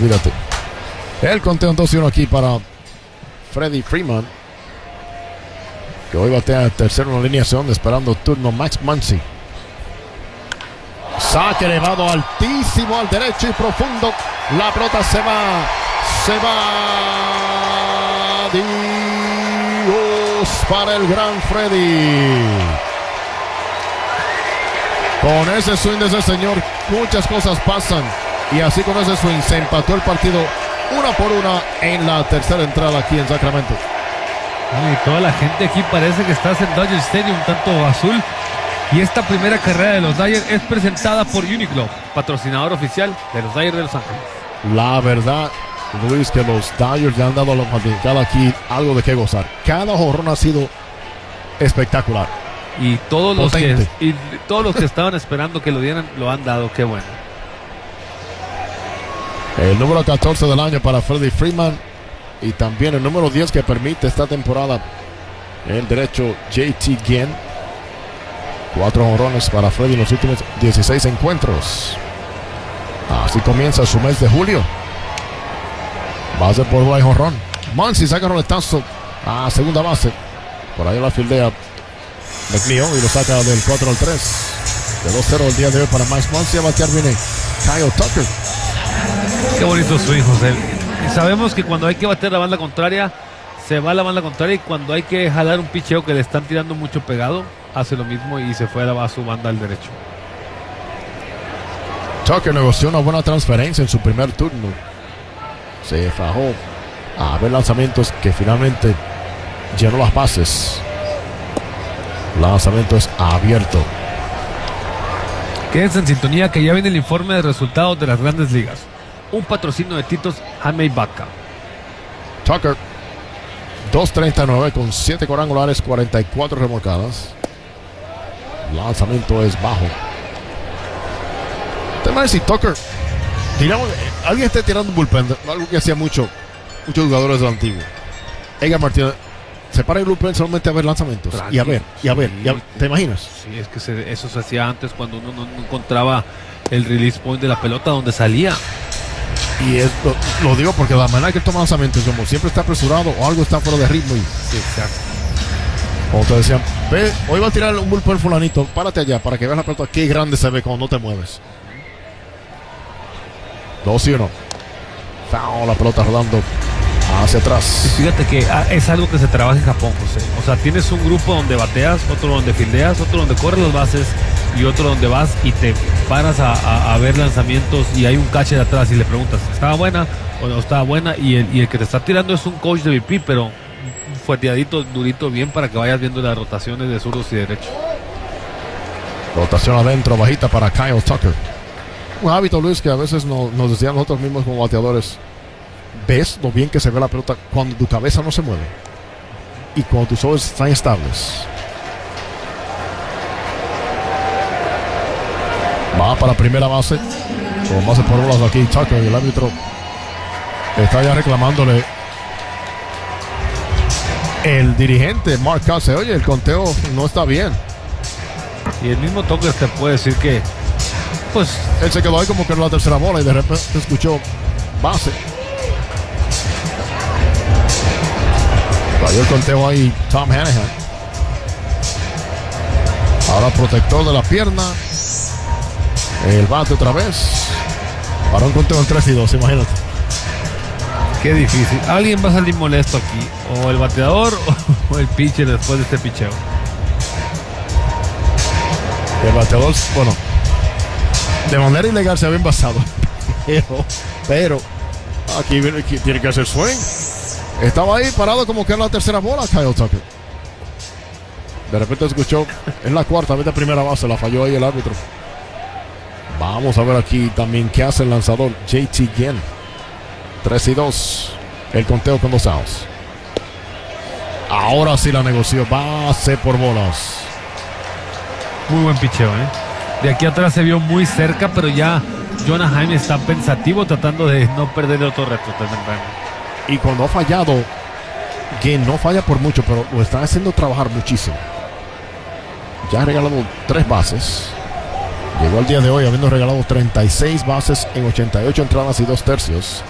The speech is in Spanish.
olvídate. El conteo 2-1 aquí para Freddie Freeman, que hoy batea el tercero en la alineación, esperando turno Max Muncy. Saque elevado altísimo al derecho y profundo. La pelota se va. Dios para el gran Freddy. Con ese swing de ese señor, muchas cosas pasan. Y así con ese swing se empató el partido 1-1 en la tercera entrada aquí en Sacramento. Y toda la gente aquí parece que estás en Dodger Stadium, tanto azul. Y esta primera carrera de los Dodgers es presentada por Uniqlo, patrocinador oficial de los Dodgers de Los Ángeles. La verdad, Luis, que los Dodgers le han dado a los Fanaticada aquí algo de qué gozar. Cada jonrón ha sido espectacular. Y todos los que estaban esperando que lo dieran, lo han dado. Qué bueno. El número 14 del año para Freddie Freeman. Y también el número 10 que permite esta temporada el derecho JT Ginn. 4 jonrones para Freddie en los últimos 16 encuentros. Así comienza su mes de julio. Base por bola y jonrón. Muncy saca un roletazo a segunda base. Por ahí la fildea McNeil y lo saca del 4 al 3. De 2-0 el día de hoy para Max Muncy. A batear viene Kyle Tucker. Qué bonito swing, José. Y sabemos que cuando hay que bater la banda contraria, se va a la banda contraria. Y cuando hay que jalar un picheo que le están tirando mucho pegado, hace lo mismo y se fue a su banda al derecho. Tucker negoció una buena transferencia en su primer turno. Se fajó a ver lanzamientos que finalmente llenó las bases. Lanzamiento es abierto. Quédense en sintonía que ya viene el informe de resultados de las grandes ligas. Un patrocinio de Titos Jaime Vaca. Tucker 2.39 con 7 cuadrangulares, 44 remolcadas. Lanzamiento es bajo. Tema de si Tucker, digamos, alguien esté tirando un bullpen, algo que hacía muchos jugadores del antiguo. Edgar Martínez se para el bullpen solamente a ver lanzamientos. Y a ver. ¿Te imaginas? Sí, es que eso se hacía antes cuando uno no encontraba el release point de la pelota donde salía. Y esto lo digo porque la manera que toma lanzamientos, como siempre está apresurado o algo está fuera de ritmo. Sí, exacto. Como te decían, ve, hoy va a tirar un bullpen fulanito, párate allá para que veas la pelota qué grande se ve cuando no te mueves. 2-1. Foul, la pelota rodando hacia atrás. Y fíjate que es algo que se trabaja en Japón, José. O sea, tienes un grupo donde bateas, otro donde fildeas, otro donde corres las bases y otro donde vas y te paras a ver lanzamientos y hay un catcher de atrás y le preguntas, ¿estaba buena o no estaba buena? Y el que te está tirando es un coach de VP, pero fuerteadito, durito, bien para que vayas viendo las rotaciones de zurdos y derechos. Rotación adentro, bajita para Kyle Tucker. Un hábito, Luis, que a veces nos decían nosotros mismos como bateadores. Ves lo bien que se ve la pelota cuando tu cabeza no se mueve y cuando tus ojos están estables. Va para primera base. Con base por bolas aquí Tucker y el árbitro está ya reclamándole. El dirigente Mark Case, oye, el conteo no está bien. Y el mismo Tucker te puede decir que pues él se quedó ahí como que en la tercera bola y de repente escuchó base. Cayó el conteo ahí Tom Hanahan. Ahora protector de la pierna. El bate otra vez. Para un conteo en 3-2, imagínate. Qué difícil. Alguien va a salir molesto aquí. O el bateador o el pitcher después de este picheo. El bateador, bueno, de manera ilegal se había envasado. Pero aquí tiene que hacer swing. Estaba ahí parado como que en la tercera bola Kyle Tucker. De repente escuchó en la cuarta, vez de primera base, la falló ahí el árbitro. Vamos a ver aquí también qué hace el lanzador JT Ginn. 3-2. El conteo con 2 outs. Ahora sí la negoció. Base por bolas. Muy buen picheo, De aquí atrás se vio muy cerca, pero ya Jonah Jaime está pensativo tratando de no perder otro reto. Y cuando ha fallado, Ginn no falla por mucho, pero lo están haciendo trabajar muchísimo. Ya ha regalado 3 bases. Llegó al día de hoy habiendo regalado 36 bases en 88 entradas y 2 tercios.